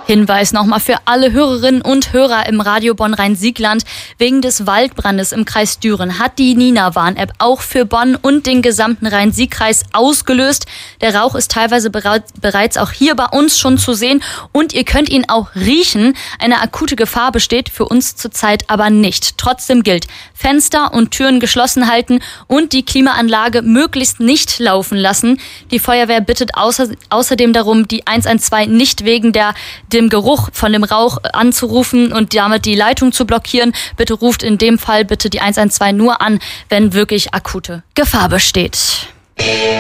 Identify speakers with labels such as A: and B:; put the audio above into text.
A: Hinweis nochmal für alle Hörerinnen und Hörer im Radio Bonn-Rhein-Siegland. Wegen des Waldbrandes im Kreis Düren hat die Nina-Warn-App auch für Bonn und den gesamten Rhein-Sieg-Kreis ausgelöst. Der Rauch ist teilweise bereits auch hier bei uns schon zu sehen und ihr könnt ihn auch riechen. Eine akute Gefahr besteht für uns zurzeit aber nicht. Trotzdem gilt, Fenster und Türen geschlossen halten und die Klimaanlage möglichst nicht laufen lassen. Die Feuerwehr bittet außerdem darum, die 112 nicht wegen dem Geruch von dem Rauch anzurufen und damit die Leitung zu blockieren. Bitte ruft in dem Fall bitte die 112 nur an, wenn wirklich akute Gefahr besteht.